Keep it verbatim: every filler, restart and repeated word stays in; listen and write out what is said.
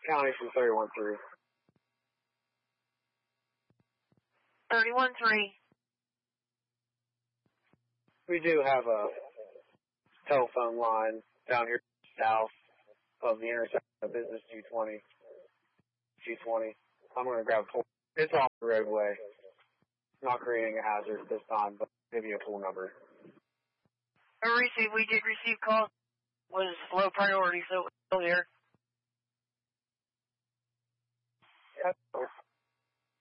County from thirty-one three. thirty-one three. We do have a telephone line down here south of the intersection of Business two twenty. two twenty. I'm going to grab a pool. It's off the roadway. Not creating a hazard this time, but I'll give you a pool number. I received, we did receive calls. Was low priority, so it's still here. Yep.